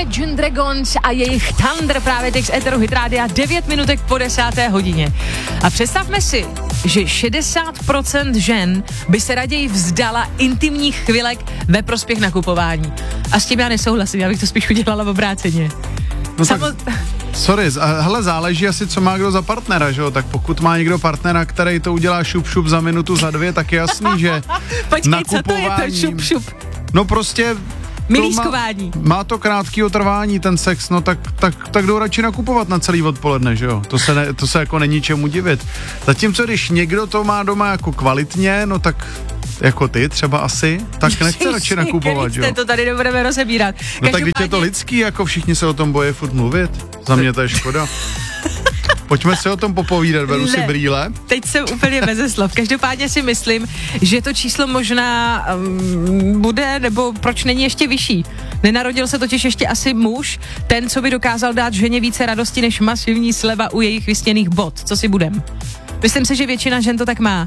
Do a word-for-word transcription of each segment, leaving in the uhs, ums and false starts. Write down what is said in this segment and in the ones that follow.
Imagine Dragons a jejich Thunder právě teď z Eteru Hit Rádia devět minutek po desáté hodině. A představme si, že šedesát procent žen by se raději vzdala intimních chvilek ve prospěch nakupování. A s tím já nesouhlasím, já bych to spíš udělala v obráceně. No Samo... tak, sorry, hele, záleží asi, co má kdo za partnera, že jo? Tak pokud má někdo partnera, který to udělá šup šup za minutu, za dvě, tak je jasný, že Počkej, nakupování... co to je to šup šup? No prostě... Milískování. Má, má to krátký otrvání, ten sex, no tak, tak, tak jdou radši nakupovat na celý odpoledne, že jo? To se, ne, to se jako není čemu divit. Zatímco, když někdo to má doma jako kvalitně, no tak jako ty třeba asi, tak nechce radši nakupovat, jo? To tady nebudeme rozebírat. No tak když je to lidský, jako všichni se o tom bojí furt mluvit. Za mě to je škoda. Pojďme si o tom popovídat, beru si brýle. Teď jsem úplně beze slov. Každopádně si myslím, že to číslo možná um, bude, nebo proč není ještě vyšší. Nenarodil se totiž ještě asi muž, ten, co by dokázal dát ženě více radosti než masivní sleva u jejich vysněných bod. Co si budem? Myslím si, že většina žen to tak má.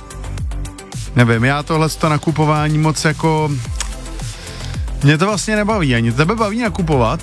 Nevím, já tohle to nakupování moc jako... Mě to vlastně nebaví ani. Tebe baví nakupovat?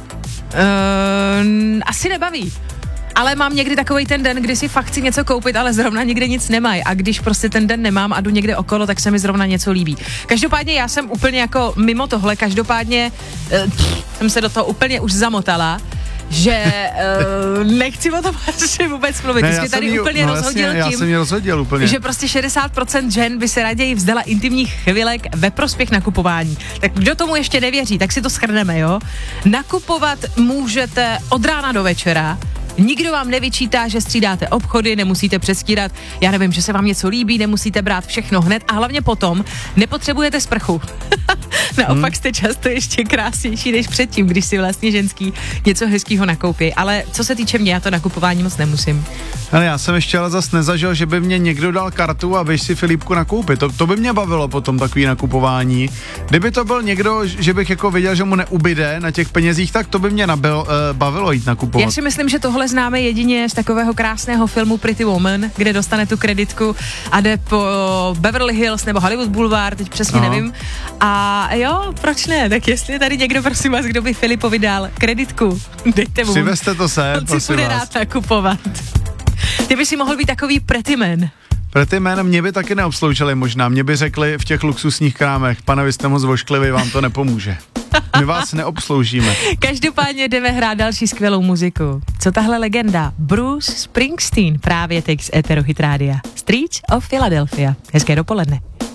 Uh, asi nebaví. Ale mám někdy takovej ten den, kdy si fakt chci něco koupit, ale zrovna někde nic nemají. A když prostě ten den nemám a jdu někde okolo, tak se mi zrovna něco líbí. Každopádně já jsem úplně jako mimo tohle, každopádně uh, jsem se do toho úplně už zamotala, že uh, nechci o tom asi vůbec mluvit. Ne, Ty jsi tady jí, úplně no rozhodil jasně, tím, já jsem mě rozhodil úplně. že prostě šedesát procent žen by se raději vzdala intimních chvilek ve prospěch nakupování. Tak kdo tomu ještě nevěří, tak si to shrneme, jo? Nakupovat můžete od rána do večera. Nikdo vám nevyčítá, že střídáte obchody, nemusíte přestírat, já nevím, že se vám něco líbí, nemusíte brát všechno hned a hlavně potom nepotřebujete sprchu. Naopak hmm. jste často ještě krásnější než předtím, když si vlastně ženský něco hezkýho nakoupí. Ale co se týče mě, já to nakupování moc nemusím. Ale já jsem ještě ale zas nezažil, že by mě někdo dal kartu a běž si Filipku nakoupit. To, to by mě bavilo potom takový nakupování. Kdyby to byl někdo, že bych jako viděl, že mu neubyde na těch penězích, tak to by mě nabil, uh, bavilo jít nakupovat. Já si myslím, že tohle známe jedině z takového krásného filmu Pretty Woman, kde dostane tu kreditku a jde po Beverly Hills nebo Hollywood Boulevard, teď přesně Aha. nevím. A jo, proč ne? Tak jestli je tady někdo, prosím vás, kdo by Filipovi dal kreditku, dejte mu. Přivezte to sem, on si bude rád nakupovat. Ty by si mohl být takový pretty man. Pretty man mě by taky neobsloužili možná. Mě by řekli v těch luxusních krámech, pane, vy jste moc vošklivý, vám to nepomůže. My vás neobsloužíme. Každopádně jdeme hrát další skvělou muziku. Co tahle legenda? Bruce Springsteen, právě teď z Eteru Hit Rádia. Streets of Philadelphia. Hezké dopoledne.